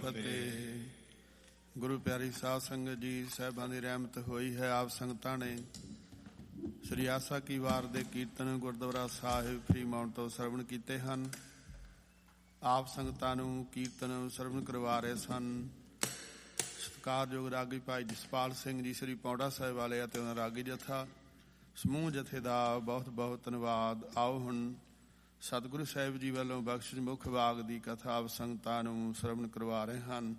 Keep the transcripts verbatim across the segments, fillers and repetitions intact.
ਫਤਿਹ। ਗੁਰੂ ਪਿਆਰੀ ਸਾਧ ਸੰਗਤ ਜੀ, ਸਾਹਿਬਾਂ ਦੀ ਰਹਿਮਤ ਹੋਈ ਹੈ। ਆਪ ਸੰਗਤਾਂ ਨੇ ਸ੍ਰੀ ਆਸਾ ਕੀ ਵਾਰ ਦੇ ਕੀਰਤਨ ਗੁਰਦੁਆਰਾ ਸਾਹਿਬ ਫਰੀਮਾਉਂਟ ਤੋਂ ਸਰਵਣ ਕੀਤੇ ਹਨ। ਆਪ ਸੰਗਤਾਂ ਨੂੰ ਕੀਰਤਨ ਸਰਵਣ ਕਰਵਾ ਰਹੇ ਸਨ ਸਤਿਕਾਰਯੋਗ ਰਾਗੀ ਭਾਈ ਜਸਪਾਲ ਸਿੰਘ ਜੀ ਸ੍ਰੀ ਪੌਂਡਾ ਸਾਹਿਬ ਵਾਲੇ ਅਤੇ ਉਹਨਾਂ ਰਾਗੀ ਜਥਾ ਸਮੂਹ ਜਥੇ ਦਾ ਬਹੁਤ ਬਹੁਤ ਧੰਨਵਾਦ। ਆਓ ਹੁਣ ਸਤਿਗੁਰੂ ਸਾਹਿਬ ਜੀ ਵੱਲੋਂ ਬਖਸ਼ਿਸ਼ ਮੁੱਖ ਵਾਗ ਦੀ ਕਥਾ ਆਪ ਸੰਗਤਾਂ ਨੂੰ ਸਰਵਣ ਕਰਵਾ ਰਹੇ ਹਨ।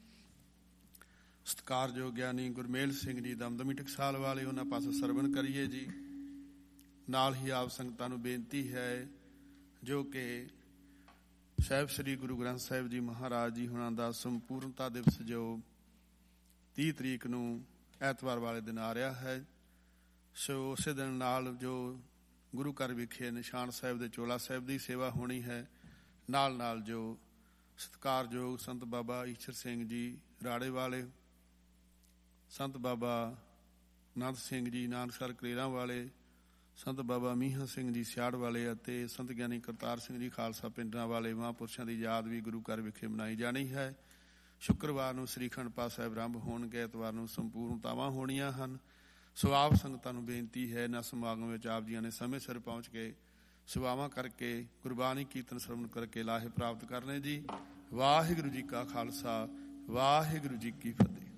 ਸਤਿਕਾਰਯੋਗ ਗਿਆਨੀ ਗੁਰਮੇਲ ਸਿੰਘ ਜੀ ਦਮਦਮੀ ਟਕਸਾਲ ਵਾਲੇ, ਉਹਨਾਂ ਪਾਸੇ ਸਰਵਣ ਕਰੀਏ ਜੀ। ਨਾਲ ਹੀ ਆਪ ਸੰਗਤਾਂ ਨੂੰ ਬੇਨਤੀ ਹੈ ਜੋ ਕਿ ਸਾਹਿਬ ਸ੍ਰੀ ਗੁਰੂ ਗ੍ਰੰਥ ਸਾਹਿਬ ਜੀ ਮਹਾਰਾਜ ਜੀ ਹੁਣਾਂ ਦਾ ਸੰਪੂਰਨਤਾ ਦਿਵਸ ਜੋ ਤੀਹ ਤਰੀਕ ਨੂੰ ਐਤਵਾਰ ਵਾਲੇ ਦਿਨ ਆ ਰਿਹਾ ਹੈ, ਸੋ ਉਸੇ ਦਿਨ ਨਾਲ ਜੋ ਗੁਰੂ ਘਰ ਵਿਖੇ ਨਿਸ਼ਾਨ ਸਾਹਿਬ ਦੇ ਚੋਲਾ ਸਾਹਿਬ ਦੀ ਸੇਵਾ ਹੋਣੀ ਹੈ। ਨਾਲ ਨਾਲ ਜੋ ਸਤਿਕਾਰਯੋਗ ਸੰਤ ਬਾਬਾ ਈਸ਼ਰ ਸਿੰਘ ਜੀ ਰਾੜੇ ਵਾਲੇ, ਸੰਤ ਬਾਬਾ ਨੰਦ ਸਿੰਘ ਜੀ ਨਾਨਕਸਰ ਕਲੇਰਾਂ ਵਾਲੇ, ਸੰਤ ਬਾਬਾ ਮੀਹਾਂ ਸਿੰਘ ਜੀ ਸਿਆੜ ਵਾਲੇ ਅਤੇ ਸੰਤ ਗਿਆਨੀ ਕਰਤਾਰ ਸਿੰਘ ਜੀ ਖਾਲਸਾ ਪਿੰਡਾਂ ਵਾਲੇ ਮਹਾਂਪੁਰਸ਼ਾਂ ਦੀ ਯਾਦ ਵੀ ਗੁਰੂ ਘਰ ਵਿਖੇ ਮਨਾਈ ਜਾਣੀ ਹੈ। ਸ਼ੁੱਕਰਵਾਰ ਨੂੰ ਸ੍ਰੀ ਅਖੰਡ ਪਾਠ ਸਾਹਿਬ ਆਰੰਭ ਹੋਣਗੇ, ਐਤਵਾਰ ਨੂੰ ਸੰਪੂਰਨਤਾਵਾਂ ਹੋਣੀਆਂ ਹਨ। ਸੋ ਆਪ ਸੰਗਤਾਂ ਨੂੰ ਬੇਨਤੀ ਹੈ ਇਹਨਾਂ ਸਮਾਗਮ ਵਿੱਚ ਆਪ ਜੀਆਂ ਨੇ ਸਮੇਂ ਸਿਰ ਪਹੁੰਚ ਕੇ ਸੇਵਾਵਾਂ ਕਰਕੇ ਗੁਰਬਾਣੀ ਕੀਰਤਨ ਸਰਵਣ ਕਰਕੇ ਲਾਹੇ ਪ੍ਰਾਪਤ ਕਰਨੇ ਜੀ। ਵਾਹਿਗੁਰੂ ਜੀ ਕਾ ਖਾਲਸਾ, ਵਾਹਿਗੁਰੂ ਜੀ ਕੀ ਫਤਿਹ।